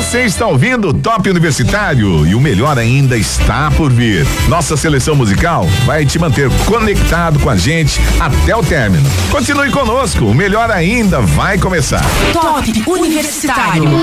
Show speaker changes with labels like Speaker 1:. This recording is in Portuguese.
Speaker 1: Você está ouvindo o Top Universitário e o melhor ainda está por vir. Nossa seleção musical vai te manter conectado com a gente até o término. Continue conosco, o melhor ainda vai começar.
Speaker 2: Top Universitário.